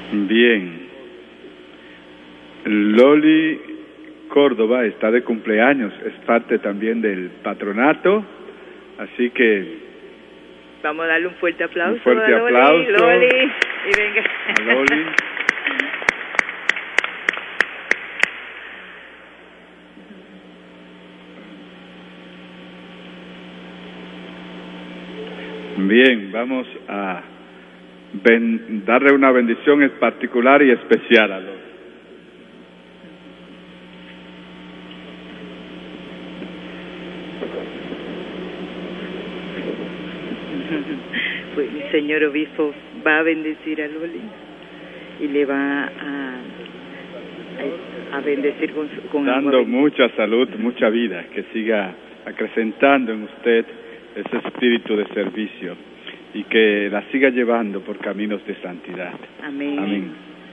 Bien. Loli Córdoba está de cumpleaños, es parte también del patronato, así que vamos a darle un fuerte aplauso. Un fuerte aplauso. Loli, y venga. A Loli. Bien, vamos a darle una bendición en particular y especial a Loli. Pues el señor obispo va a bendecir a Loli y le va a bendecir con dando mucha salud, mucha vida, que siga acrecentando en usted ese espíritu de servicio y que la siga llevando por caminos de santidad. Amén. Amén.